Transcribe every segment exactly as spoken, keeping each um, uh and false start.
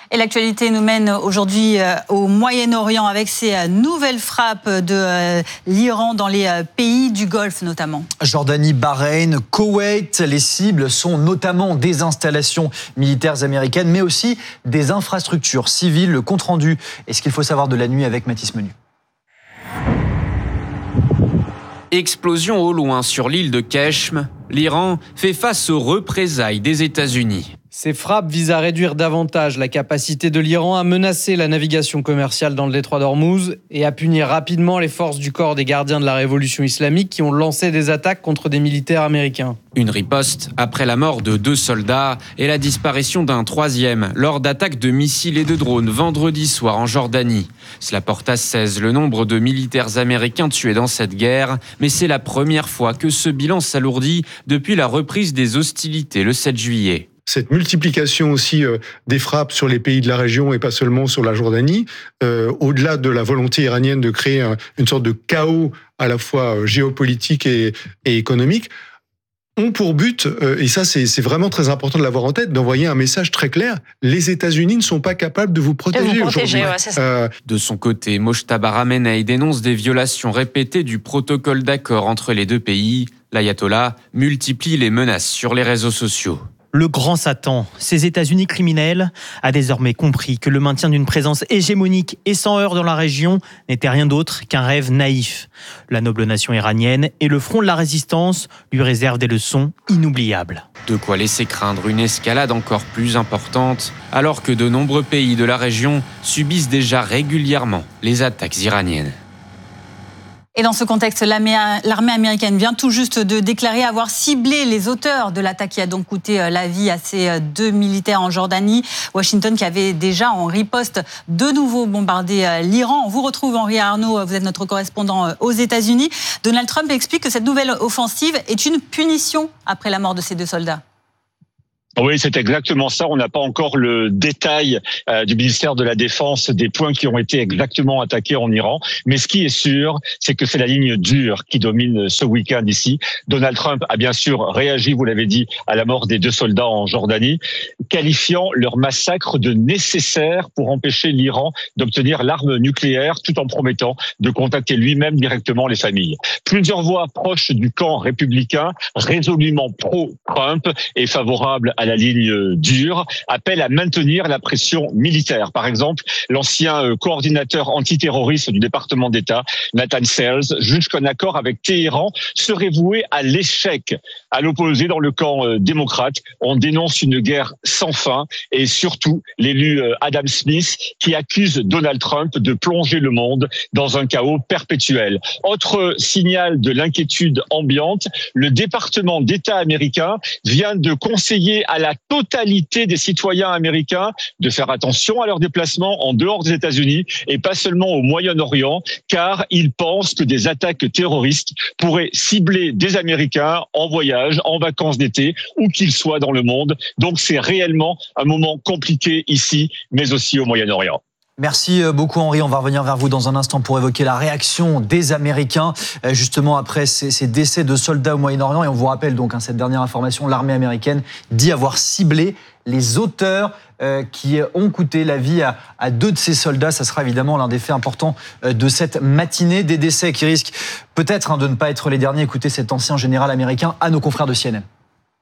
Et l'actualité nous mène aujourd'hui au Moyen-Orient avec ces nouvelles frappes de l'Iran dans les pays du Golfe notamment. Jordanie, Bahreïn, Koweït, les cibles sont notamment des installations militaires américaines, mais aussi des infrastructures civiles. Le compte-rendu est ce qu'il faut savoir de la nuit avec Mathis Menu. Explosion au loin sur l'île de Keshm, l'Iran fait face aux représailles des États-Unis. Ces frappes visent à réduire davantage la capacité de l'Iran à menacer la navigation commerciale dans le détroit d'Ormuz et à punir rapidement les forces du corps des gardiens de la révolution islamique qui ont lancé des attaques contre des militaires américains. Une riposte après la mort de deux soldats et la disparition d'un troisième lors d'attaques de missiles et de drones vendredi soir en Jordanie. Cela porte à seize le nombre de militaires américains tués dans cette guerre, mais c'est la première fois que ce bilan s'alourdit depuis la reprise des hostilités le sept juillet. Cette multiplication aussi euh, des frappes sur les pays de la région et pas seulement sur la Jordanie, euh, au-delà de la volonté iranienne de créer un, une sorte de chaos à la fois géopolitique et, et économique, ont pour but, euh, et ça c'est, c'est vraiment très important de l'avoir en tête, d'envoyer un message très clair, les États-Unis ne sont pas capables de vous protéger, de vous protéger aujourd'hui. Ouais, c'est ça. Euh, de son côté, Mojtaba Ramenei dénonce des violations répétées du protocole d'accord entre les deux pays. L'ayatollah multiplie les menaces sur les réseaux sociaux. Le grand Satan, ces États-Unis criminels, a désormais compris que le maintien d'une présence hégémonique et sans heurts dans la région n'était rien d'autre qu'un rêve naïf. La noble nation iranienne et le front de la résistance lui réservent des leçons inoubliables. De quoi laisser craindre une escalade encore plus importante, alors que de nombreux pays de la région subissent déjà régulièrement les attaques iraniennes. Et dans ce contexte, l'armée américaine vient tout juste de déclarer avoir ciblé les auteurs de l'attaque qui a donc coûté la vie à ces deux militaires en Jordanie. Washington qui avait déjà en riposte de nouveau bombardé l'Iran. On vous retrouve Henri Arnaud, vous êtes notre correspondant aux États-Unis. Donald Trump explique que cette nouvelle offensive est une punition après la mort de ces deux soldats. Oui, c'est exactement ça. On n'a pas encore le détail euh, du ministère de la Défense des points qui ont été exactement attaqués en Iran. Mais ce qui est sûr, c'est que c'est la ligne dure qui domine ce week-end ici. Donald Trump a bien sûr réagi, vous l'avez dit, à la mort des deux soldats en Jordanie, qualifiant leur massacre de nécessaire pour empêcher l'Iran d'obtenir l'arme nucléaire, tout en promettant de contacter lui-même directement les familles. Plusieurs voix proches du camp républicain, résolument pro-Trump et favorables à la ligne dure, appelle à maintenir la pression militaire. Par exemple, l'ancien coordinateur antiterroriste du département d'État, Nathan Sells, juge qu'un accord avec Téhéran serait voué à l'échec. À l'opposé, dans le camp démocrate, on dénonce une guerre sans fin et surtout l'élu Adam Smith qui accuse Donald Trump de plonger le monde dans un chaos perpétuel. Autre signal de l'inquiétude ambiante, le département d'État américain vient de conseiller à la totalité des citoyens américains de faire attention à leurs déplacements en dehors des États-Unis et pas seulement au Moyen-Orient, car ils pensent que des attaques terroristes pourraient cibler des Américains en voyage, en vacances d'été, où qu'ils soient dans le monde. Donc c'est réellement un moment compliqué ici, mais aussi au Moyen-Orient. Merci beaucoup Henri, on va revenir vers vous dans un instant pour évoquer la réaction des Américains justement après ces, ces décès de soldats au Moyen-Orient. Et on vous rappelle donc hein, cette dernière information, l'armée américaine dit avoir ciblé les auteurs euh, qui ont coûté la vie à, à deux de ces soldats. Ça sera évidemment l'un des faits importants euh, de cette matinée, des décès qui risquent peut-être hein, de ne pas être les derniers. Écoutez cet ancien général américain à nos confrères de C N N.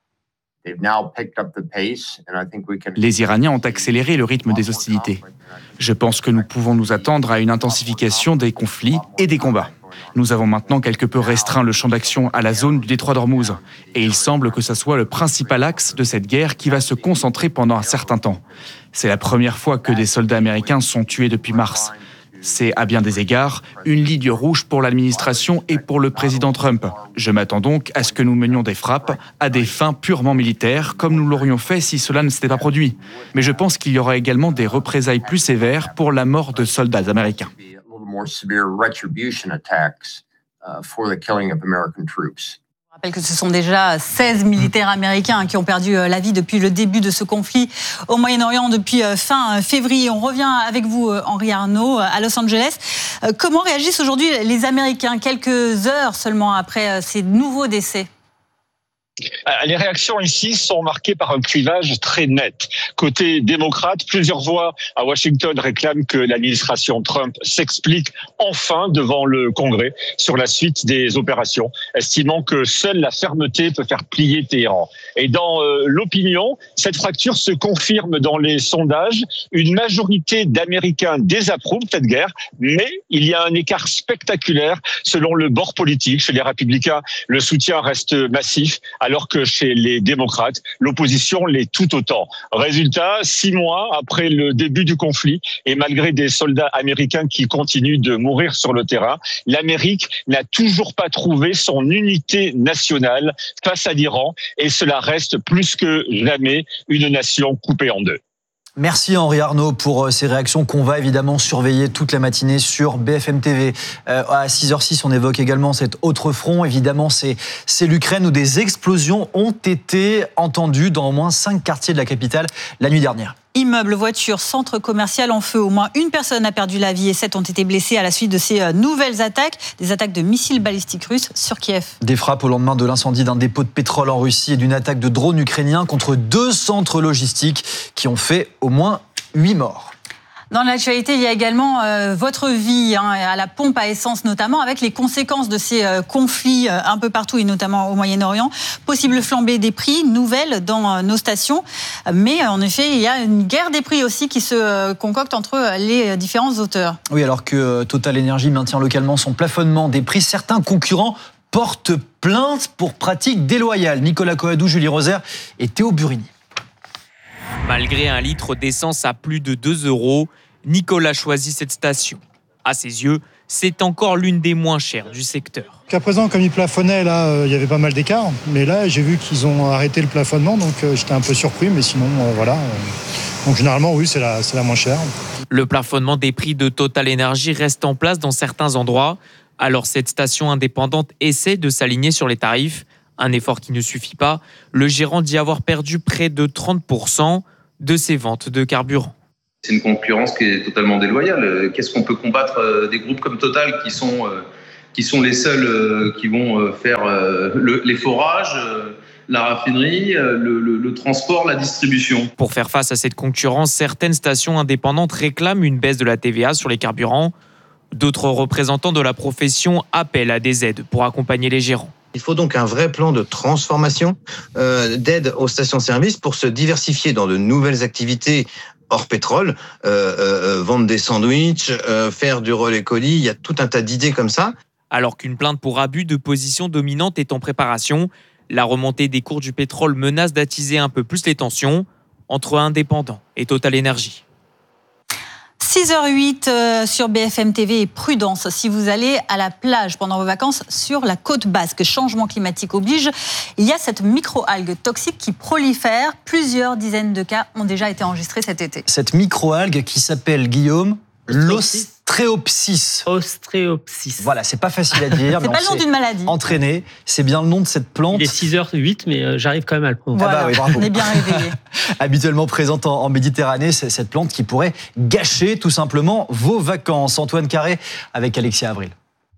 Les Iraniens ont accéléré le rythme des hostilités. Je pense que nous pouvons nous attendre à une intensification des conflits et des combats. Nous avons maintenant quelque peu restreint le champ d'action à la zone du détroit d'Ormuz. Et il semble que ce soit le principal axe de cette guerre qui va se concentrer pendant un certain temps. C'est la première fois que des soldats américains sont tués depuis mars. C'est, à bien des égards, une ligne rouge pour l'administration et pour le président Trump. Je m'attends donc à ce que nous menions des frappes à des fins purement militaires, comme nous l'aurions fait si cela ne s'était pas produit. Mais je pense qu'il y aura également des représailles plus sévères pour la mort de soldats américains. Je rappelle que ce sont déjà seize militaires américains qui ont perdu la vie depuis le début de ce conflit au Moyen-Orient depuis fin février. On revient avec vous, Henri Arnaud, à Los Angeles. Comment réagissent aujourd'hui les Américains, quelques heures seulement après ces nouveaux décès ? Les réactions ici sont marquées par un clivage très net. Côté démocrate, plusieurs voix à Washington réclament que l'administration Trump s'explique enfin devant le Congrès sur la suite des opérations, estimant que seule la fermeté peut faire plier Téhéran. Et dans euh, l'opinion, cette fracture se confirme dans les sondages. Une majorité d'Américains désapprouvent cette guerre, mais il y a un écart spectaculaire selon le bord politique. Chez les républicains, le soutien reste massif, alors que chez les démocrates, l'opposition l'est tout autant. Résultat, six mois après le début du conflit, et malgré des soldats américains qui continuent de mourir sur le terrain, l'Amérique n'a toujours pas trouvé son unité nationale face à l'Iran, et cela reste plus que jamais une nation coupée en deux. Merci Henri Arnaud pour ces réactions qu'on va évidemment surveiller toute la matinée sur B F M T V. Euh, à six heures six, on évoque également cet autre front. Évidemment, c'est, c'est l'Ukraine où des explosions ont été entendues dans au moins cinq quartiers de la capitale la nuit dernière. Immeubles, voitures, centres commerciaux en feu. Au moins une personne a perdu la vie et sept ont été blessés à la suite de ces nouvelles attaques. Des attaques de missiles balistiques russes sur Kiev. Des frappes au lendemain de l'incendie d'un dépôt de pétrole en Russie et d'une attaque de drones ukrainiens contre deux centres logistiques qui ont fait au moins huit morts. Dans l'actualité, il y a également euh, votre vie, hein, à la pompe à essence notamment, avec les conséquences de ces euh, conflits euh, un peu partout et notamment au Moyen-Orient. Possible flambée des prix, nouvelle dans euh, nos stations. Mais euh, en effet, il y a une guerre des prix aussi qui se euh, concocte entre euh, les différents auteurs. Oui, alors que euh, Total Energy maintient localement son plafonnement des prix, certains concurrents portent plainte pour pratiques déloyales. Nicolas Coadou, Julie Rosaire et Théo Burini. Malgré un litre d'essence à plus de deux euros, Nicolas choisit cette station. À ses yeux, c'est encore l'une des moins chères du secteur. Qu'à présent, comme ils plafonnaient, là, euh, il y avait pas mal d'écart. Mais là, j'ai vu qu'ils ont arrêté le plafonnement, donc euh, j'étais un peu surpris. Mais sinon, euh, voilà. Donc généralement, oui, c'est la, c'est la moins chère. Le plafonnement des prix de Total Energy reste en place dans certains endroits. Alors cette station indépendante essaie de s'aligner sur les tarifs. Un effort qui ne suffit pas. Le gérant dit avoir perdu près de trente pour cent de ses ventes de carburant. C'est une concurrence qui est totalement déloyale. Qu'est-ce qu'on peut combattre des groupes comme Total qui sont, qui sont les seuls qui vont faire le, les forages, la raffinerie, le, le, le transport, la distribution. Pour faire face à cette concurrence, certaines stations indépendantes réclament une baisse de la T V A sur les carburants. D'autres représentants de la profession appellent à des aides pour accompagner les gérants. Il faut donc un vrai plan de transformation, euh, d'aide aux stations-service pour se diversifier dans de nouvelles activités hors pétrole, euh, euh, vendre des sandwichs, euh, faire du relais colis, il y a tout un tas d'idées comme ça. Alors qu'une plainte pour abus de position dominante est en préparation, la remontée des cours du pétrole menace d'attiser un peu plus les tensions entre indépendants et Total Energy. six heures huit euh, sur B F M T V et prudence si vous allez à la plage pendant vos vacances sur la côte basque. Changement climatique oblige. Il y a cette microalgue toxique qui prolifère. Plusieurs dizaines de cas ont déjà été enregistrés cet été. Cette microalgue qui s'appelle, Guillaume, l'ostréopsis. Ostréopsis. Voilà, c'est pas facile à dire. C'est pas le nom d'une maladie. Entraîné, c'est bien le nom de cette plante. Il est six heures huit, mais euh, j'arrive quand même à le prendre. Voilà, ah bah oui, bravo. On est bien réveillés. Habituellement présente en, en Méditerranée, c'est cette plante qui pourrait gâcher tout simplement vos vacances. Antoine Carré avec Alexia Avril.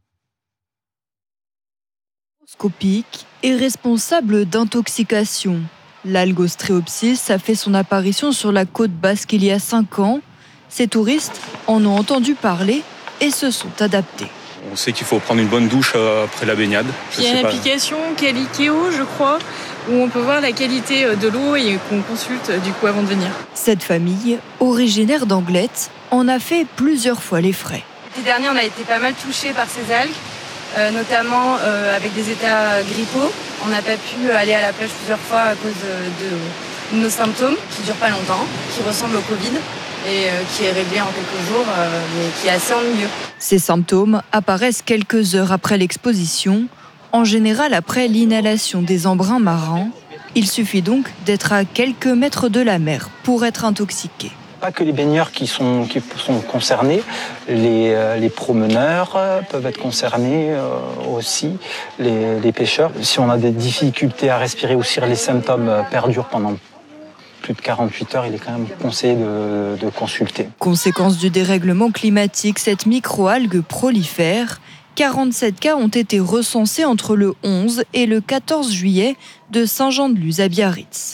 Microscopique et responsable d'intoxication. L'algue ostréopsis a fait son apparition sur la côte basque il y a cinq ans. Ces touristes en ont entendu parler et se sont adaptés. On sait qu'il faut prendre une bonne douche après la baignade. Il y a une application Caliceo, je crois, où on peut voir la qualité de l'eau et qu'on consulte du coup avant de venir. Cette famille, originaire d'Anglet, en a fait plusieurs fois les frais. L'été dernier, on a été pas mal touchés par ces algues, euh, notamment euh, avec des états grippaux. On n'a pas pu aller à la plage plusieurs fois à cause de, de nos symptômes qui ne durent pas longtemps, qui ressemblent au Covid. Et qui est réglé en quelques jours, mais qui est assez ennuyeux. Ces symptômes apparaissent quelques heures après l'exposition, en général après l'inhalation des embruns marins. Il suffit donc d'être à quelques mètres de la mer pour être intoxiqué. Pas que les baigneurs qui sont, qui sont concernés, les, euh, les promeneurs euh, peuvent être concernés euh, aussi, les, les pêcheurs. Si on a des difficultés à respirer ou si les symptômes euh, perdurent pendant plus de quarante-huit heures, il est quand même conseillé de, de consulter. Conséquence du dérèglement climatique, cette microalgue prolifère quarante-sept cas ont été recensés entre le onze et le quatorze juillet de Saint-Jean-de-Luz à Biarritz.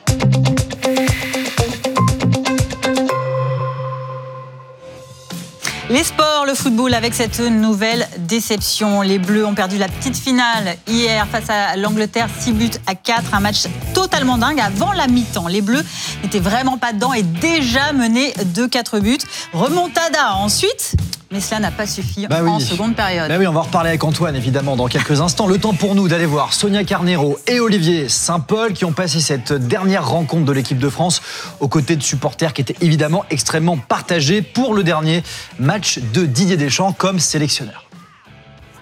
Les sports, le football avec cette nouvelle déception. Les Bleus ont perdu la petite finale hier face à l'Angleterre, six buts à quatre. Un match totalement dingue avant la mi-temps. Les Bleus n'étaient vraiment pas dedans et déjà menés de quatre buts. Remontada ensuite, mais cela n'a pas suffi bah oui. en seconde période. Bah oui, on va en reparler avec Antoine évidemment dans quelques instants. Le temps pour nous d'aller voir Sonia Carneiro et Olivier Saint-Paul qui ont passé cette dernière rencontre de l'équipe de France aux côtés de supporters qui étaient évidemment extrêmement partagés pour le dernier match de Didier Deschamps comme sélectionneur.